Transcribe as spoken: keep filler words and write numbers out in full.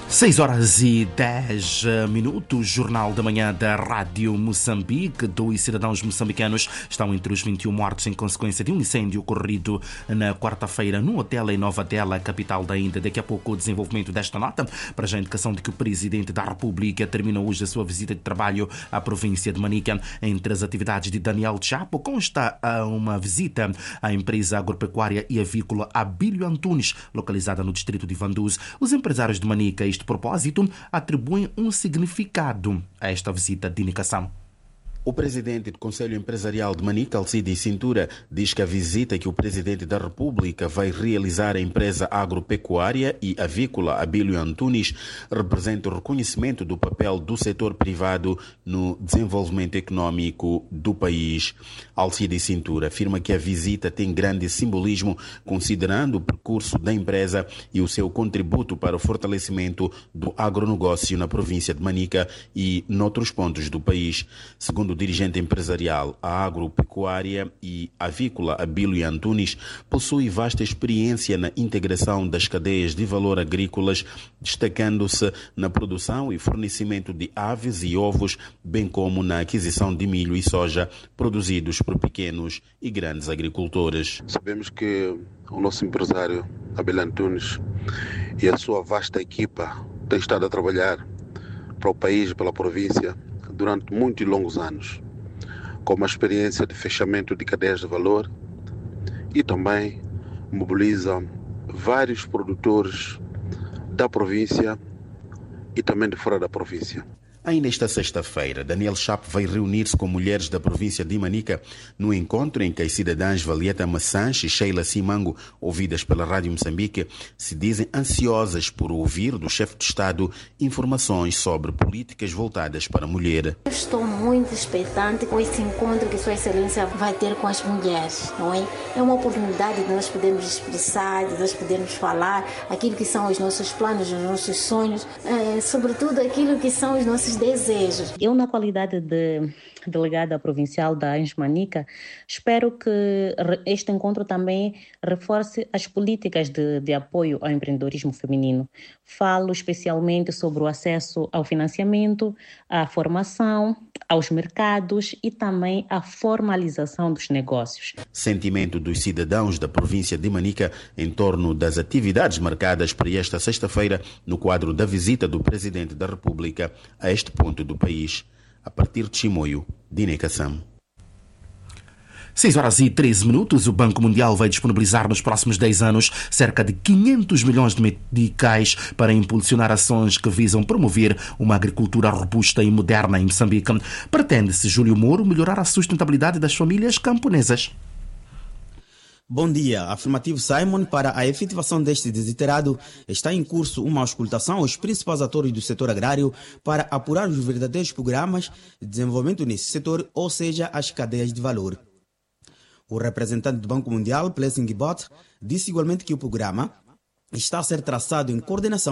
seis horas e dez minutos, Jornal da Manhã da Rádio Moçambique. Dois cidadãos moçambicanos estão entre os vinte e um mortos em consequência de um incêndio ocorrido na quarta-feira num hotel em Nova Delhi, capital da Índia. Daqui a pouco o desenvolvimento desta nota, para já a indicação de que o Presidente da República terminou hoje a sua visita de trabalho à província de Manica. Entre as atividades de Daniel Chapo consta uma visita à empresa agropecuária e avícola Abílio Antunes, localizada no distrito de Vanduz. Os empresários de Manica, este propósito, atribuem um significado a esta visita de indicação. O presidente do Conselho Empresarial de Manica, Alcide Cintura, diz que a visita que o presidente da República vai realizar à empresa agropecuária e avícola Abílio Antunes representa o reconhecimento do papel do setor privado no desenvolvimento econômico do país. Alcide Cintura afirma que a visita tem grande simbolismo, considerando o percurso da empresa e o seu contributo para o fortalecimento do agronegócio na província de Manica e noutros pontos do país. Segundo o dirigente empresarial, a agropecuária e avícola Abílio Antunes possui vasta experiência na integração das cadeias de valor agrícolas, destacando-se na produção e fornecimento de aves e ovos, bem como na aquisição de milho e soja produzidos por pequenos e grandes agricultores. Sabemos que o nosso empresário Abílio Antunes e a sua vasta equipa têm estado a trabalhar para o país e pela província durante muitos e longos anos, com uma experiência de fechamento de cadeias de valor e também mobiliza vários produtores da província e também de fora da província. Ainda esta sexta-feira, Daniel Chapo vai reunir-se com mulheres da província de Manica no encontro em que as cidadãs Valieta Massanche e Sheila Simango, ouvidas pela Rádio Moçambique, se dizem ansiosas por ouvir do chefe de Estado informações sobre políticas voltadas para a mulher. Eu estou muito expectante com esse encontro que Sua Excelência vai ter com as mulheres, não é? É uma oportunidade de nós podermos expressar, de nós podermos falar aquilo que são os nossos planos, os nossos sonhos, é, sobretudo aquilo que são os nossos desejos. Eu, na qualidade de delegada provincial da A N S Manica, espero que este encontro também reforce as políticas de, de apoio ao empreendedorismo feminino. Falo especialmente sobre o acesso ao financiamento, à formação, aos mercados e também à formalização dos negócios. Sentimento dos cidadãos da província de Manica em torno das atividades marcadas para esta sexta-feira no quadro da visita do Presidente da República a este ponto do país. A partir de Chimoio, Dinekassam. seis horas e treze minutos, o Banco Mundial vai disponibilizar nos próximos dez anos cerca de quinhentos milhões de meticais para impulsionar ações que visam promover uma agricultura robusta e moderna em Moçambique. Pretende-se, Júlio Moro, melhorar a sustentabilidade das famílias camponesas. Bom dia. Afirmativo Simon. Para a efetivação deste desiderado, está em curso uma auscultação aos principais atores do setor agrário para apurar os verdadeiros programas de desenvolvimento nesse setor, ou seja, as cadeias de valor. O representante do Banco Mundial, Blessing Bott, disse igualmente que o programa está a ser traçado em coordenação